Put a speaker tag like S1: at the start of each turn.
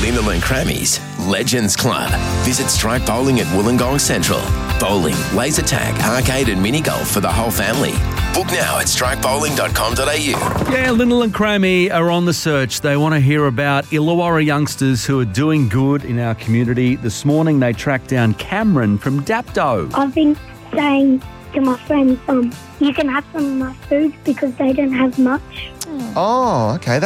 S1: Lyndall and Crammy's Legends Club. Visit Strike Bowling at Wollongong Central. Bowling, laser tag, arcade and mini golf for the whole family. Book now at strikebowling.com.au.
S2: Yeah, Lyndall and Crammy are on the search. They want to hear about Illawarra youngsters who are doing good in our community. This morning they tracked down Cameron from Dapto.
S3: I've been saying to my friends, you can have some of my food because they don't have much.
S4: Oh, okay.